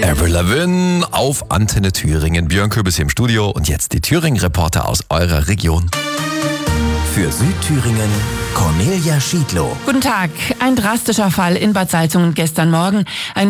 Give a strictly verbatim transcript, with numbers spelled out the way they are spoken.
Avril Lavigne auf Antenne Thüringen. Björn Köbis hier im Studio und jetzt die Thüringen-Reporter aus eurer Region. Für Südthüringen Cornelia Schiedlow. Guten Tag. Ein drastischer Fall in Bad Salzungen gestern Morgen. Ein